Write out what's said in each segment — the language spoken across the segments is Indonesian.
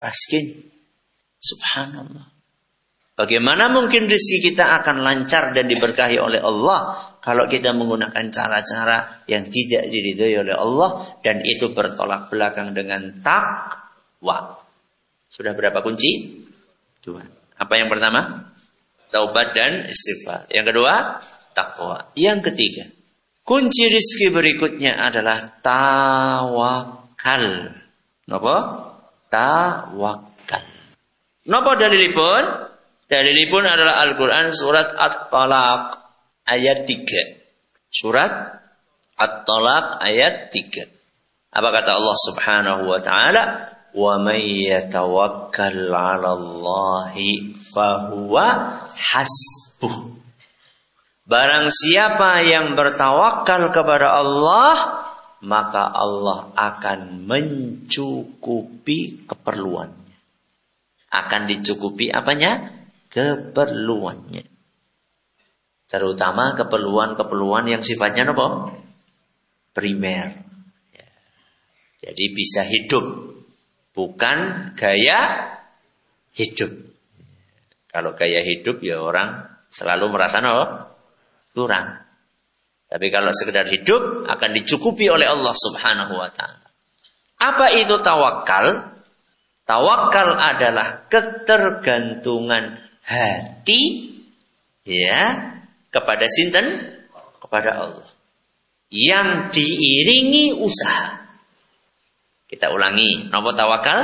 Miskin. Subhanallah. Bagaimana mungkin rezeki kita akan lancar dan diberkahi oleh Allah kalau kita menggunakan cara-cara yang tidak diridhoi oleh Allah dan itu bertolak belakang dengan takwa. Sudah berapa kunci? 2. Apa yang pertama? Taubat dan istighfar. Yang kedua, takwa. Yang ketiga, kunci rezeki berikutnya adalah tawakal. Napa? Tawakal. Napa dalilipun? Dalilipun adalah Al-Quran surat At-Talaq ayat 3. Surat At-Talaq ayat 3. Apa kata Allah Subhanahu wa taala? Wa may yatawakkal 'ala Allahi fahuwa hasbuh. Barang siapa yang bertawakal kepada Allah, maka Allah akan mencukupi keperluannya. Akan dicukupi apanya? Keperluannya. Terutama keperluan-keperluan yang sifatnya apa? Primer. Ya. Jadi bisa hidup, bukan gaya hidup. Kalau gaya hidup ya orang selalu merasa kurang. Tapi kalau sekedar hidup akan dicukupi oleh Allah Subhanahu wa taala. Apa itu tawakal? Tawakal adalah ketergantungan hati ya kepada sinten? Kepada Allah. Yang diiringi usaha. Kita ulangi, napa tawakal?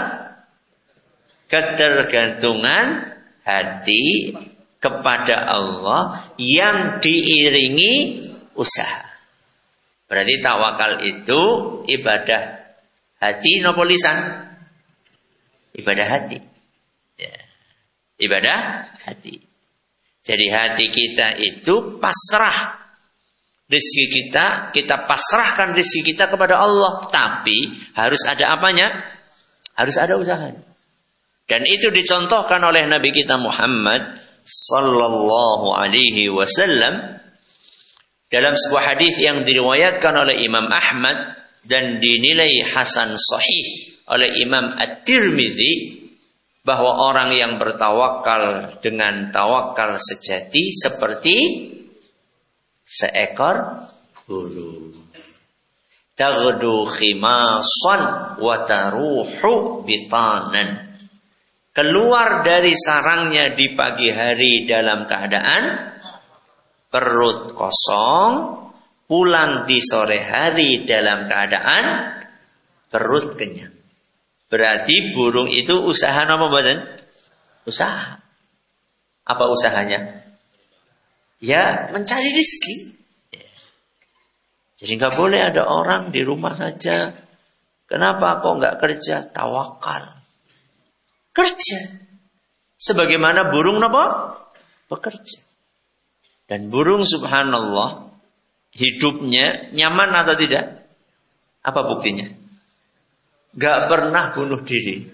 Ketergantungan hati kepada Allah yang diiringi usaha. Berarti tawakal itu ibadah hati napa lisan? Ibadah hati. Ya. Ibadah hati. Jadi hati kita itu pasrah. Rezeki kita pasrahkan rezeki kita kepada Allah. Tapi harus ada apanya? Harus ada usahanya. Dan itu dicontohkan oleh Nabi kita Muhammad sallallahu alaihi wasallam dalam sebuah hadis yang diriwayatkan oleh Imam Ahmad dan dinilai hasan sahih oleh Imam At-Tirmidzi, bahwa orang yang bertawakal dengan tawakal sejati seperti seekor burung. Taghdu khimasan wa taruhu bitanan. Keluar dari sarangnya di pagi hari dalam keadaan perut kosong, pulang di sore hari dalam keadaan perut kenyang. Berarti burung itu usaha apa mboten? Usaha. Apa usahanya? Ya mencari rezeki. Jadi nggak boleh ada orang di rumah saja. Kenapa kok nggak kerja? Tawakal. Kerja. Sebagaimana burung apa? Bekerja. Dan burung subhanallah hidupnya nyaman atau tidak? Apa buktinya? Gak pernah bunuh diri.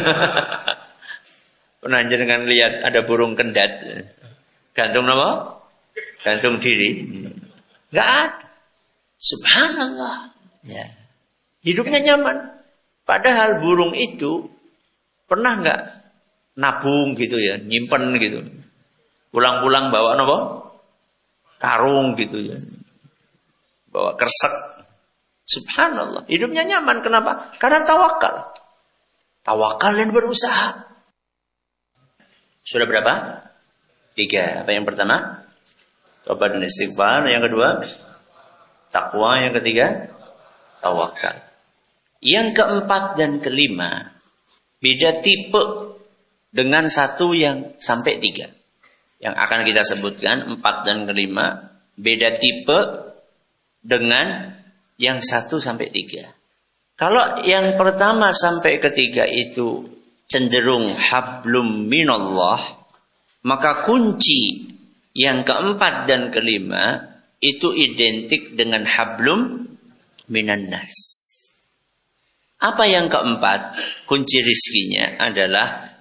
Pernah jenengan lihat ada burung kendat gantung apa? Gantung diri. Gak ada. Subhanallah. Ya. Hidupnya nyaman. Padahal burung itu pernah gak nabung gitu ya, nyimpen gitu. Pulang-pulang bawa apa? Karung gitu ya. Bawa kresek. Subhanallah, hidupnya nyaman. Kenapa? Karena tawakal. Tawakal dan berusaha. Sudah berapa? 3. Apa yang pertama? Taubat dan istighfar. Yang kedua? Takwa. Yang ketiga? Tawakal. Yang keempat dan kelima, beda tipe dengan satu yang sampai 3. Yang akan kita sebutkan 4 dan kelima, beda tipe dengan yang 1 sampai 3. Kalau yang pertama sampai ketiga itu cenderung hablum minallah, maka kunci yang keempat dan kelima itu identik dengan hablum minannas. Apa yang keempat? Kunci rizkinya adalah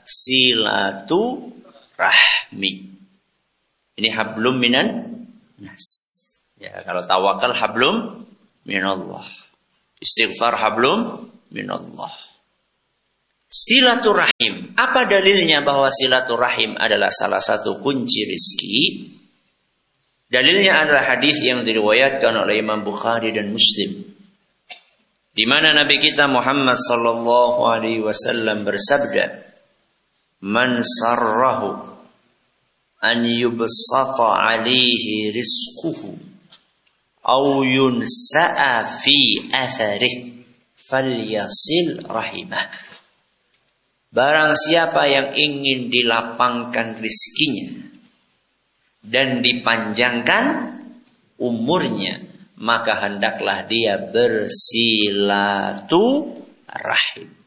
silaturahmi. Ini hablum minannas. Ya, kalau tawakal hablum minallah. Istighfar hablum minallah. Silaturahim. Apa dalilnya bahwa silaturahim adalah salah satu kunci rizki? Dalilnya adalah hadis yang diriwayatkan oleh Imam Bukhari dan Muslim, di mana Nabi kita Muhammad sallallahu alaihi wasallam bersabda, "Man sarrahu an yubsata alaihi rizquhu aw yunsa'a fi atharihi falyasil rahimah." Barang siapa yang ingin dilapangkan rizkinya dan dipanjangkan umurnya, maka hendaklah dia bersilaturahim.